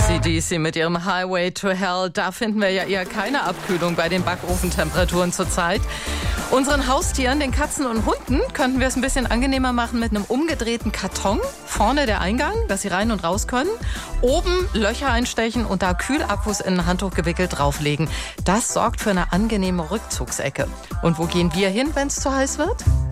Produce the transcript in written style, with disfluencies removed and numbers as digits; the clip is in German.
AC/DC mit ihrem Highway to Hell. Da finden wir ja eher keine Abkühlung bei den Backofentemperaturen zurzeit. Unseren Haustieren, den Katzen und Hunden, könnten wir es ein bisschen angenehmer machen mit einem umgedrehten Karton. Vorne der Eingang, dass sie rein und raus können. Oben Löcher einstechen und da Kühlakkus in ein Handtuch gewickelt drauflegen. Das sorgt für eine angenehme Rückzugsecke. Und wo gehen wir hin, wenn es zu heiß wird?